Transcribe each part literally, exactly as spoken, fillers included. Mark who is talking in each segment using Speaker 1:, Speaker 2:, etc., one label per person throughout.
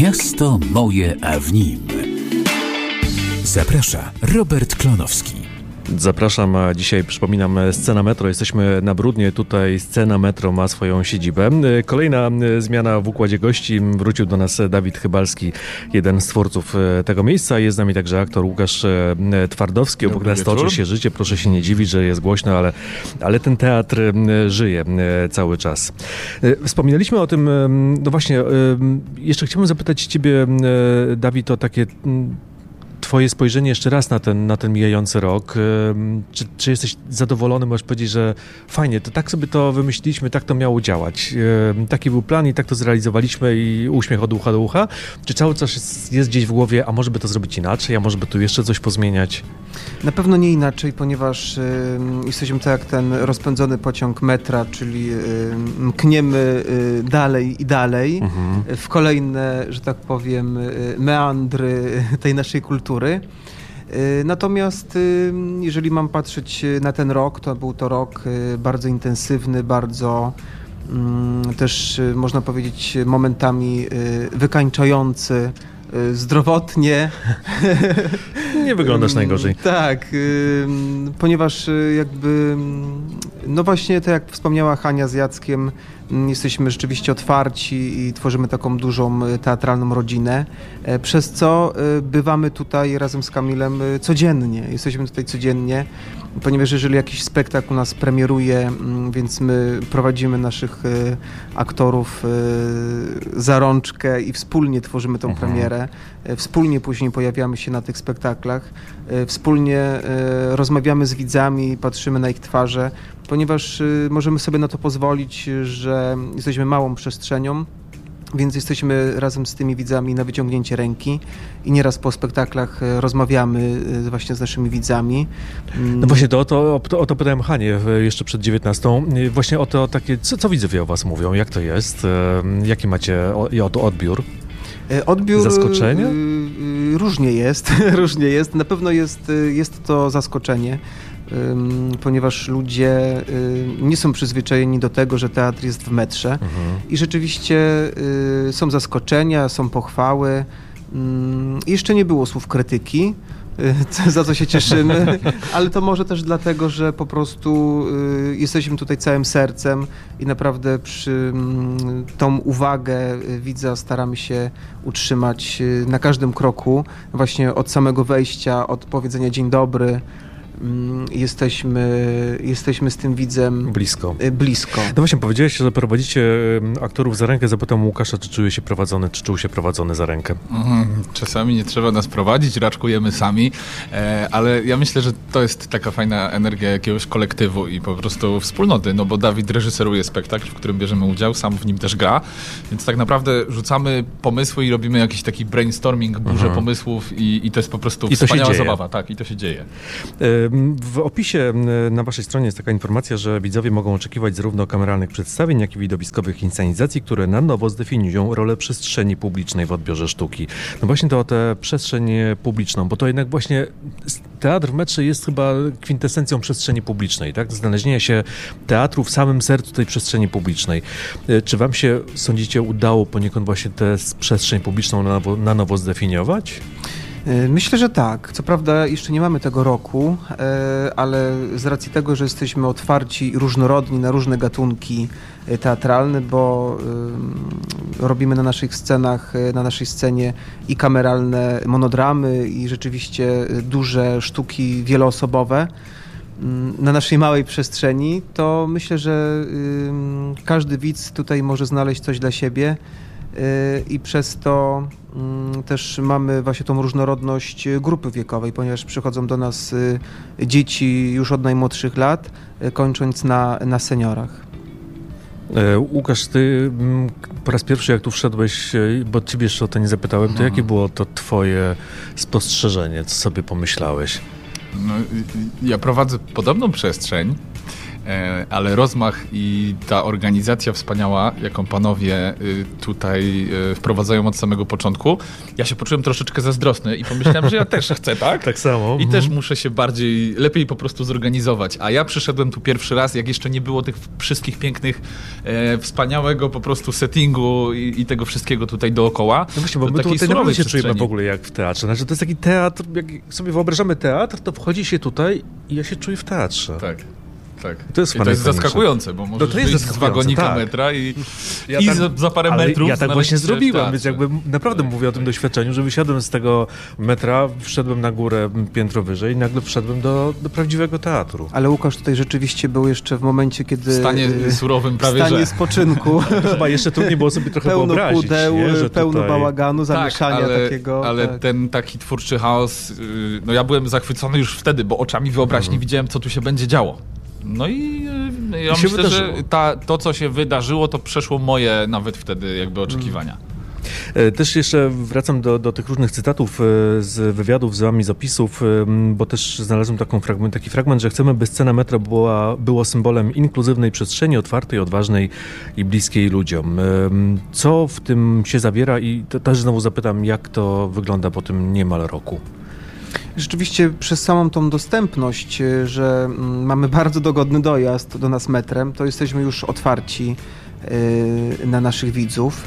Speaker 1: Miasto moje, a w nim. Zaprasza Robert Klonowski.
Speaker 2: Zapraszam, a dzisiaj przypominam Scena Metro. Jesteśmy na Brudnie, tutaj Scena Metro ma swoją siedzibę. Kolejna zmiana w układzie gości. Wrócił do nas Dawid Chybalski, jeden z twórców tego miejsca. Jest z nami także aktor Łukasz Twardowski. Obok nas toczy się życie. Proszę się nie dziwić, że jest głośno, ale, ale ten teatr żyje cały czas. Wspominaliśmy o tym, no właśnie, jeszcze chciałbym zapytać ciebie, Dawid, o takie twoje spojrzenie jeszcze raz na ten, na ten mijający rok. Czy, czy jesteś zadowolony? Możesz powiedzieć, że fajnie, to tak sobie to wymyśliliśmy, tak to miało działać. Taki był plan i tak to zrealizowaliśmy i uśmiech od ucha do ucha. Czy cały czas jest, jest gdzieś w głowie, a może by to zrobić inaczej, a może by tu jeszcze coś pozmieniać?
Speaker 3: Na pewno nie inaczej, ponieważ y, jesteśmy tak jak ten rozpędzony pociąg metra, czyli y, mkniemy y, dalej i dalej mhm. w kolejne, że tak powiem, y, meandry tej naszej kultury. Y, natomiast y, jeżeli mam patrzeć na ten rok, to był to rok y, bardzo intensywny, bardzo y, też y, można powiedzieć momentami y, wykańczający zdrowotnie.
Speaker 2: Nie wyglądasz najgorzej.
Speaker 3: Tak, ponieważ jakby, no właśnie tak jak wspomniała Hania z Jackiem, jesteśmy rzeczywiście otwarci i tworzymy taką dużą teatralną rodzinę, przez co bywamy tutaj razem z Kamilem codziennie. Jesteśmy tutaj codziennie, ponieważ jeżeli jakiś spektakl u nas premieruje, więc my prowadzimy naszych aktorów za rączkę i wspólnie tworzymy tą mhm. premierę. Wspólnie później pojawiamy się na tych spektaklach. Wspólnie rozmawiamy z widzami, patrzymy na ich twarze, ponieważ możemy sobie na to pozwolić, że jesteśmy małą przestrzenią, więc jesteśmy razem z tymi widzami na wyciągnięcie ręki i nieraz po spektaklach rozmawiamy właśnie z naszymi widzami.
Speaker 2: No właśnie, to, to, to, o to pytałem Hanię jeszcze przed dziewiętnastą. Właśnie o to takie, co, co widzowie o was mówią, jak to jest, jaki macie odbiór?
Speaker 3: Odbiór
Speaker 2: zaskoczenie?
Speaker 3: Różnie jest, różnie jest. Na pewno jest, jest to zaskoczenie, ponieważ ludzie nie są przyzwyczajeni do tego, że teatr jest w metrze mhm. i rzeczywiście są zaskoczenia, są pochwały. Jeszcze nie było słów krytyki, za co się cieszymy, ale to może też dlatego, że po prostu jesteśmy tutaj całym sercem i naprawdę przy tą uwagę widza staramy się utrzymać na każdym kroku, właśnie od samego wejścia, od powiedzenia dzień dobry. Jesteśmy, jesteśmy z tym widzem
Speaker 2: blisko.
Speaker 3: blisko.
Speaker 2: No właśnie, powiedziałeś, że prowadzicie aktorów za rękę. Zapytam Łukasza, czy czuje się prowadzony, czy czuł się prowadzony za rękę?
Speaker 4: Czasami nie trzeba nas prowadzić, raczkujemy sami, ale ja myślę, że to jest taka fajna energia jakiegoś kolektywu i po prostu wspólnoty, no bo Dawid reżyseruje spektakl, w którym bierzemy udział, sam w nim też gra, więc tak naprawdę rzucamy pomysły i robimy jakiś taki brainstorming, burzę mhm. pomysłów i, i to jest po prostu
Speaker 2: I
Speaker 4: wspaniała zabawa. Tak, i to się dzieje.
Speaker 2: W opisie na waszej stronie jest taka informacja, że widzowie mogą oczekiwać zarówno kameralnych przedstawień, jak i widowiskowych inscenizacji, które na nowo zdefiniują rolę przestrzeni publicznej w odbiorze sztuki. No właśnie to o tę przestrzeń publiczną, bo to jednak właśnie teatr w metrze jest chyba kwintesencją przestrzeni publicznej, tak? Znalezienie się teatru w samym sercu tej przestrzeni publicznej. Czy wam się, sądzicie, udało poniekąd właśnie tę przestrzeń publiczną na nowo, na nowo zdefiniować?
Speaker 3: Myślę, że tak. Co prawda jeszcze nie mamy tego roku, ale z racji tego, że jesteśmy otwarci i różnorodni na różne gatunki teatralne, bo robimy na naszych scenach, na naszej scenie i kameralne monodramy i rzeczywiście duże sztuki wieloosobowe na naszej małej przestrzeni, to myślę, że każdy widz tutaj może znaleźć coś dla siebie. I przez to też mamy właśnie tą różnorodność grupy wiekowej, ponieważ przychodzą do nas dzieci już od najmłodszych lat, kończąc na, na seniorach.
Speaker 2: Łukasz, ty po raz pierwszy jak tu wszedłeś, bo ciebie jeszcze o to nie zapytałem, to mhm. jakie było to twoje spostrzeżenie? Co sobie pomyślałeś?
Speaker 4: No, ja prowadzę podobną przestrzeń, e, ale rozmach i ta organizacja wspaniała, jaką panowie y, tutaj y, wprowadzają od samego początku, ja się poczułem troszeczkę zazdrosny i pomyślałem, że ja też chcę, tak?
Speaker 2: Tak samo.
Speaker 4: I
Speaker 2: Mhm.
Speaker 4: też muszę się bardziej, lepiej po prostu zorganizować. A ja przyszedłem tu pierwszy raz, jak jeszcze nie było tych wszystkich pięknych, e, wspaniałego po prostu settingu i, i tego wszystkiego tutaj dookoła.
Speaker 2: No właśnie, bo
Speaker 4: Do
Speaker 2: my
Speaker 4: takiej
Speaker 2: tutaj naprawdę
Speaker 4: surowej
Speaker 2: się czujemy
Speaker 4: przestrzeni.
Speaker 2: w ogóle jak w teatrze. Znaczy, to jest taki teatr, jak sobie wyobrażamy teatr, to wchodzi się tutaj i ja się czuję w teatrze.
Speaker 4: Tak. Tak.
Speaker 2: To jest
Speaker 4: I to jest
Speaker 2: fajniejsze.
Speaker 4: zaskakujące, bo możesz
Speaker 2: to jest
Speaker 4: wyjść z
Speaker 2: zaskakujące,
Speaker 4: wagonika
Speaker 2: tak.
Speaker 4: metra i,
Speaker 2: Ja
Speaker 4: i
Speaker 2: tak-
Speaker 4: za, za parę
Speaker 2: Ale
Speaker 4: metrów
Speaker 2: ja tak
Speaker 4: znaleźć
Speaker 2: właśnie
Speaker 4: się w
Speaker 2: zrobiłem,
Speaker 4: teatrze.
Speaker 2: więc jakby naprawdę
Speaker 4: Tak.
Speaker 2: mówię o tym doświadczeniu, że wysiadłem z tego metra, wszedłem na górę piętro wyżej i nagle wszedłem do, do prawdziwego teatru.
Speaker 3: Ale Łukasz tutaj rzeczywiście był jeszcze w momencie, kiedy...
Speaker 4: W stanie
Speaker 3: y,
Speaker 4: surowym
Speaker 3: w
Speaker 4: prawie,
Speaker 3: stanie
Speaker 4: że.
Speaker 3: spoczynku.
Speaker 2: Chyba jeszcze trudniej było sobie trochę
Speaker 3: Pełno
Speaker 2: wyobrazić,
Speaker 3: pudeł,
Speaker 2: nie? Że
Speaker 3: pełno
Speaker 2: tutaj...
Speaker 3: bałaganu, zamieszania
Speaker 4: tak, ale,
Speaker 3: takiego.
Speaker 4: ale
Speaker 3: tak.
Speaker 4: ten taki twórczy chaos, yy, no ja byłem zachwycony już wtedy, bo oczami wyobraźni widziałem, co tu się będzie działo. No i yy, ja
Speaker 2: I się
Speaker 4: myślę, że
Speaker 2: wydarzyło.
Speaker 4: ta, to, co się wydarzyło, to przeszło moje nawet wtedy jakby oczekiwania.
Speaker 2: E, Też jeszcze wracam do, do tych różnych cytatów e, z wywiadów z wami, z opisów, e, bo też znalazłem taką fragment, taki fragment, że chcemy, by scena metra była, było symbolem inkluzywnej przestrzeni, otwartej, odważnej i bliskiej ludziom. E, Co w tym się zawiera i to też znowu zapytam, jak to wygląda po tym niemal roku?
Speaker 3: Rzeczywiście przez samą tą dostępność, y, że mm, mamy bardzo dogodny dojazd do nas metrem, to jesteśmy już otwarci y, na naszych widzów.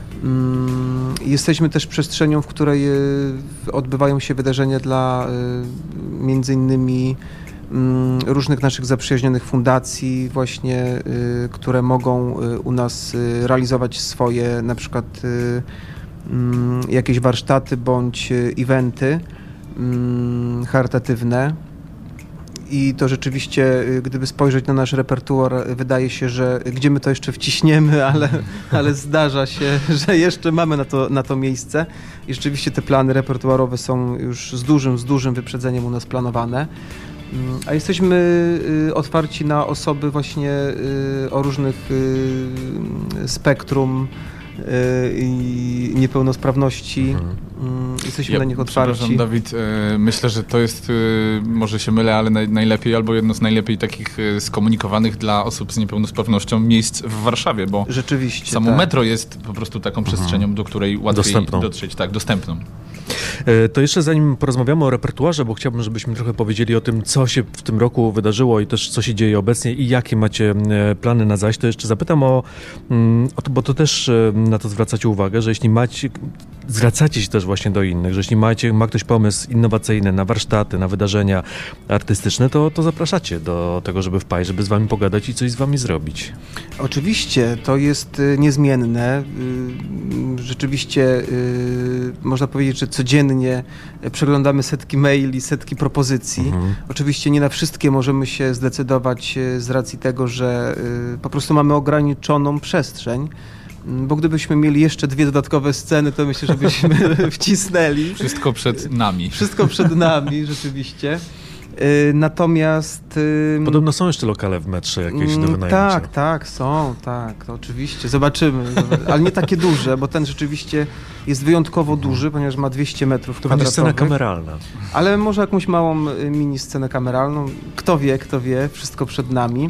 Speaker 3: Mm, Jesteśmy też przestrzenią, w której y, odbywają się wydarzenia dla y, między innymi mm, różnych naszych zaprzyjaźnionych fundacji właśnie, y, które mogą y, u nas y, realizować swoje na przykład y, mm, jakieś warsztaty bądź y, eventy mm, charytatywne. I to rzeczywiście, y, gdyby spojrzeć na nasz repertuar, y, wydaje się, że gdzie my to jeszcze wciśniemy, ale, ale zdarza się, że jeszcze mamy na to, na to miejsce. I rzeczywiście te plany repertuarowe są już z dużym, z dużym wyprzedzeniem u nas planowane. Mm, A jesteśmy y, otwarci na osoby właśnie y, o różnych y, spektrum y, i niepełnosprawności.
Speaker 2: Mhm.
Speaker 3: Mm, Jesteśmy
Speaker 4: Ja,
Speaker 3: na nich
Speaker 4: przepraszam,
Speaker 3: otwarci.
Speaker 4: Dawid, e, myślę, że to jest, e, może się mylę, ale naj, najlepiej albo jedno z najlepiej takich e, skomunikowanych dla osób z niepełnosprawnością miejsc w Warszawie, bo
Speaker 3: Rzeczywiście.
Speaker 4: samo
Speaker 3: tak.
Speaker 4: metro jest po prostu taką przestrzenią, do której łatwiej
Speaker 2: Dostępną.
Speaker 4: dotrzeć. Tak, dostępną.
Speaker 2: E, To jeszcze zanim porozmawiamy o repertuarze, bo chciałbym, żebyśmy trochę powiedzieli o tym, co się w tym roku wydarzyło i też co się dzieje obecnie i jakie macie e, plany na zaś, to jeszcze zapytam o, mm, o to, bo to też e, na to zwracacie uwagę, że jeśli macie, zwracacie się też właśnie do innych, że jeśli macie, ma ktoś pomysł innowacyjny na warsztaty, na wydarzenia artystyczne, to, to zapraszacie do tego, żeby wpaść, żeby z wami pogadać i coś z wami zrobić.
Speaker 3: Oczywiście, to jest y, niezmienne. Y, Rzeczywiście y, można powiedzieć, że codziennie y, przeglądamy setki maili, setki propozycji.
Speaker 2: Mhm.
Speaker 3: Oczywiście nie na wszystkie możemy się zdecydować y, z racji tego, że y, po prostu mamy ograniczoną przestrzeń. Mm, Bo gdybyśmy mieli jeszcze dwie dodatkowe sceny, to myślę, że byśmy wcisnęli.
Speaker 4: Wszystko przed nami.
Speaker 3: Wszystko przed nami, rzeczywiście. Y, Natomiast... y,
Speaker 2: Podobno są jeszcze lokale w metrze jakieś do
Speaker 3: Mm,
Speaker 2: wynajęcia.
Speaker 3: Tak, tak, są, tak, to oczywiście, zobaczymy, ale nie takie duże, bo ten rzeczywiście jest wyjątkowo duży, ponieważ ma dwieście metrów
Speaker 2: To będzie scena
Speaker 3: kwadratowych,
Speaker 2: kameralna.
Speaker 3: ale może jakąś małą y, mini scenę kameralną, kto wie, kto wie, wszystko przed nami.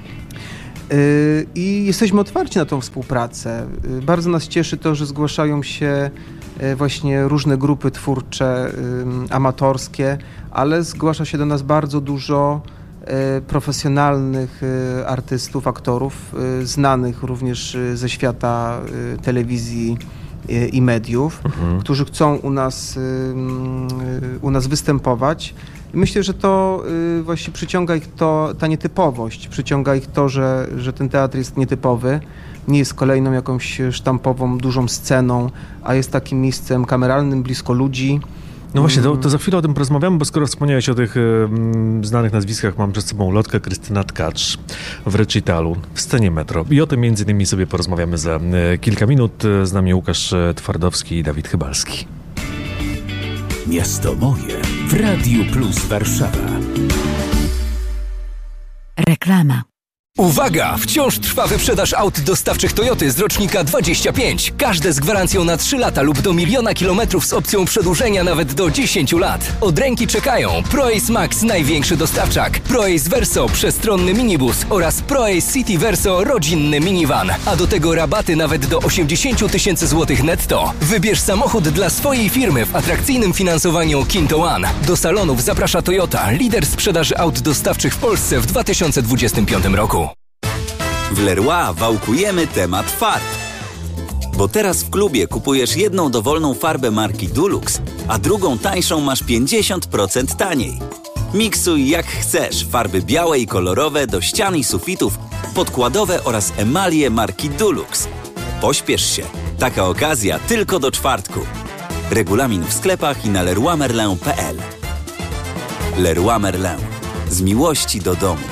Speaker 3: Y, I jesteśmy otwarci na tą współpracę. Y, Bardzo nas cieszy to, że zgłaszają się y, właśnie różne grupy twórcze, y, amatorskie, ale zgłasza się do nas bardzo dużo y, profesjonalnych y, artystów, aktorów, y, znanych również y, ze świata y, telewizji y, i mediów,
Speaker 2: Mhm.
Speaker 3: którzy chcą u nas, y, y, u nas występować. I myślę, że to y, właśnie przyciąga ich to, ta nietypowość, przyciąga ich to, że, że ten teatr jest nietypowy, nie jest kolejną jakąś sztampową, dużą sceną, a jest takim miejscem kameralnym, blisko ludzi.
Speaker 2: No właśnie, to, to za chwilę o tym porozmawiamy, bo skoro wspomniałeś o tych mm, znanych nazwiskach, mam przed sobą Lotkę Krystyna Tkacz w recitalu w scenie metro. I o tym między innymi sobie porozmawiamy za e, kilka minut. Z nami Łukasz Twardowski i Dawid Chybalski.
Speaker 1: Miasto moje w Radiu Plus Warszawa.
Speaker 5: Reklama. Uwaga! Wciąż trwa wyprzedaż aut dostawczych Toyoty z rocznika dwadzieścia pięć. Każde z gwarancją na trzy lata lub do miliona kilometrów z opcją przedłużenia nawet do dziesięć lat. Od ręki czekają ProAce Max, największy dostawczak, ProAce Verso, przestronny minibus oraz ProAce City Verso, rodzinny minivan. A do tego rabaty nawet do osiemdziesiąt tysięcy złotych netto. Wybierz samochód dla swojej firmy w atrakcyjnym finansowaniu Kinto One. Do salonów zaprasza Toyota, lider sprzedaży aut dostawczych w Polsce w dwa tysiące dwudziestym piątym roku.
Speaker 6: W Leroy wałkujemy temat farb. Bo teraz w klubie kupujesz jedną dowolną farbę marki Dulux, a drugą tańszą masz pięćdziesiąt procent taniej. Miksuj jak chcesz farby białe i kolorowe do ścian i sufitów, podkładowe oraz emalie marki Dulux. Pośpiesz się, taka okazja tylko do czwartku. Regulamin w sklepach i na leroy merlin kropka p l. Leroy Merlin. Z miłości do domu.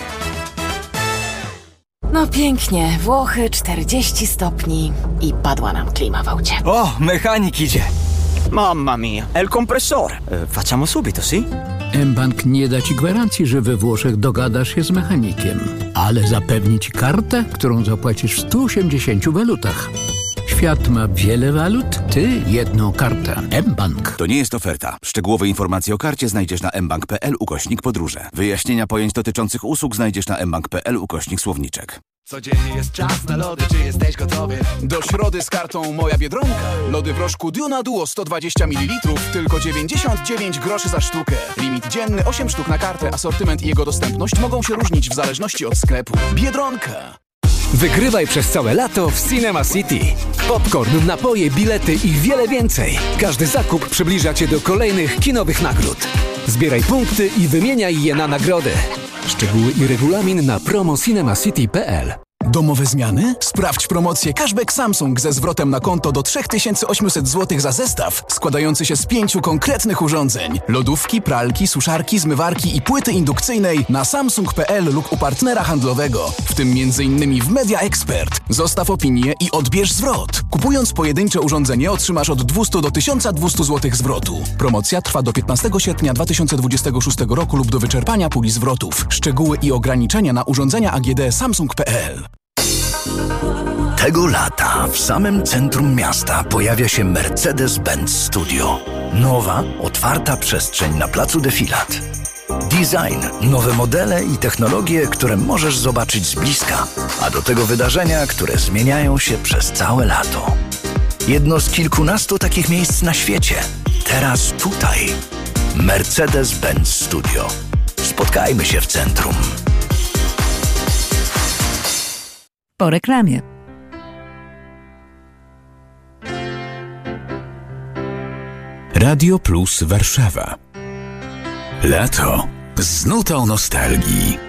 Speaker 7: No pięknie, Włochy, czterdzieści stopni i padła nam klima w aucie.
Speaker 8: Oh, mechanik idzie. Mamma mia, è il compressore. E, facciamo subito, sì?
Speaker 9: mBank nie da ci gwarancji, że we Włoszech dogadasz się z mechanikiem, ale zapewni ci kartę, którą zapłacisz w stu osiemdziesięciu walutach. Świat ma wiele walut, ty jedną kartę. mBank.
Speaker 10: To nie jest oferta. Szczegółowe informacje o karcie znajdziesz na mbank kropka p l ukośnik podróże. Wyjaśnienia pojęć dotyczących usług znajdziesz na mbank kropka p l ukośnik słowniczek.
Speaker 11: Codziennie jest czas na lody, czy jesteś gotowy? Do środy z kartą Moja Biedronka. Lody w rożku Duna Duo sto dwadzieścia mililitrów, tylko dziewięćdziesiąt dziewięć groszy za sztukę. Limit dzienny osiem sztuk na kartę, asortyment i jego dostępność mogą się różnić w zależności od sklepu. Biedronka.
Speaker 12: Wygrywaj przez całe lato w Cinema City. Popcorn, napoje, bilety i wiele więcej. Każdy zakup przybliża Cię do kolejnych kinowych nagród. Zbieraj punkty i wymieniaj je na nagrody. Szczegóły i regulamin na promo cinemacity kropka p l.
Speaker 11: Domowe zmiany? Sprawdź promocję Cashback Samsung ze zwrotem na konto do trzy tysiące osiemset złotych za zestaw składający się z pięciu konkretnych urządzeń. Lodówki, pralki, suszarki, zmywarki i płyty indukcyjnej na samsung kropka p l lub u partnera handlowego, w tym między innymi w Media Expert. Zostaw opinię i odbierz zwrot. Kupując pojedyncze urządzenie otrzymasz od dwieście do tysiąca dwustu złotych zwrotu. Promocja trwa do piętnastego sierpnia dwa tysiące dwudziestego szóstego roku lub do wyczerpania puli zwrotów. Szczegóły i ograniczenia na urządzenia A G D samsung kropka p l.
Speaker 13: Tego lata w samym centrum miasta pojawia się Mercedes-Benz Studio. Nowa, otwarta przestrzeń na placu Defilat. Design, nowe modele i technologie, które możesz zobaczyć z bliska, a do tego wydarzenia, które zmieniają się przez całe lato. Jedno z kilkunastu takich miejsc na świecie. Teraz tutaj. Mercedes-Benz Studio. Spotkajmy się w centrum.
Speaker 14: Po reklamie.
Speaker 1: Radio Plus Warszawa. Lato z nutą nostalgii.